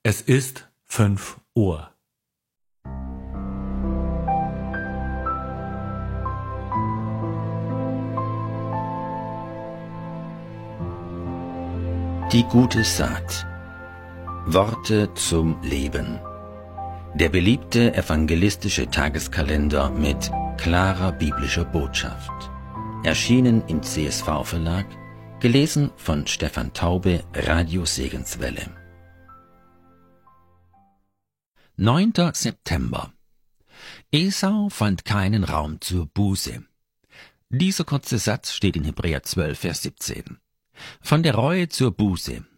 Es ist 5 Uhr. Die gute Saat. Worte zum Leben. Der beliebte evangelistische Tageskalender mit klarer biblischer Botschaft. Erschienen im CSV-Verlag, gelesen von Stefan Taube, Radio Segenswelle. 9. September. Esau fand keinen Raum zur Buße. Dieser kurze Satz steht in Hebräer 12, Vers 17. Von der Reue zur Buße.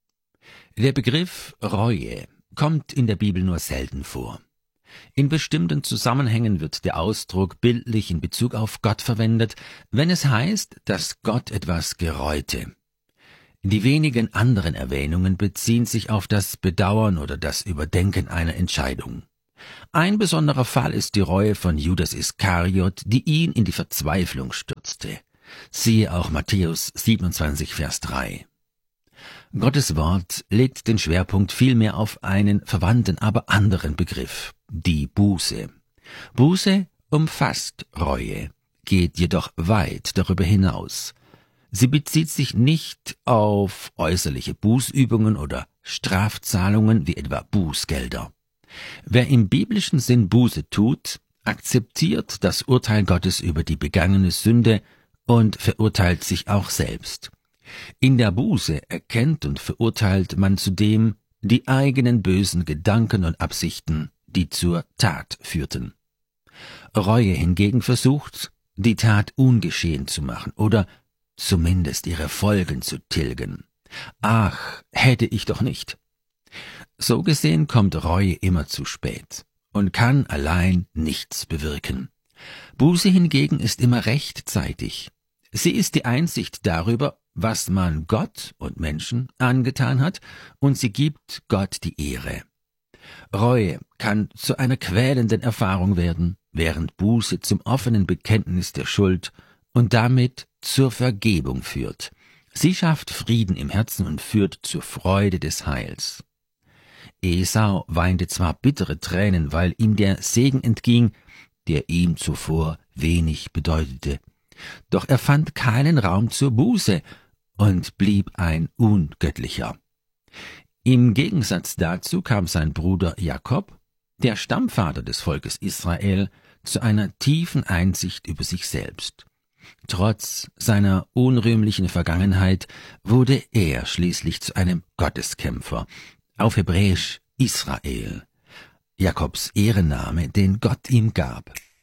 Der Begriff Reue kommt in der Bibel nur selten vor. In bestimmten Zusammenhängen wird der Ausdruck bildlich in Bezug auf Gott verwendet, wenn es heißt, dass Gott etwas gereute. Die wenigen anderen Erwähnungen beziehen sich auf das Bedauern oder das Überdenken einer Entscheidung. Ein besonderer Fall ist die Reue von Judas Iskariot, die ihn in die Verzweiflung stürzte. Siehe auch Matthäus 27, Vers 3. Gottes Wort legt den Schwerpunkt vielmehr auf einen verwandten, aber anderen Begriff, die Buße. Buße umfasst Reue, geht jedoch weit darüber hinaus. Sie bezieht sich nicht auf äußerliche Bußübungen oder Strafzahlungen wie etwa Bußgelder. Wer im biblischen Sinn Buße tut, akzeptiert das Urteil Gottes über die begangene Sünde und verurteilt sich auch selbst. In der Buße erkennt und verurteilt man zudem die eigenen bösen Gedanken und Absichten, die zur Tat führten. Reue hingegen versucht, die Tat ungeschehen zu machen oder zumindest ihre Folgen zu tilgen. Ach, hätte ich doch nicht. So gesehen kommt Reue immer zu spät und kann allein nichts bewirken. Buße hingegen ist immer rechtzeitig. Sie ist die Einsicht darüber, was man Gott und Menschen angetan hat, und sie gibt Gott die Ehre. Reue kann zu einer quälenden Erfahrung werden, während Buße zum offenen Bekenntnis der Schuld und damit zur Vergebung führt. Sie schafft Frieden im Herzen und führt zur Freude des Heils. Esau weinte zwar bittere Tränen, weil ihm der Segen entging, der ihm zuvor wenig bedeutete, doch er fand keinen Raum zur Buße und blieb ein Ungöttlicher. Im Gegensatz dazu kam sein Bruder Jakob, der Stammvater des Volkes Israel, zu einer tiefen Einsicht über sich selbst. Trotz seiner unrühmlichen Vergangenheit wurde er schließlich zu einem Gotteskämpfer, auf Hebräisch Israel, Jakobs Ehrenname, den Gott ihm gab.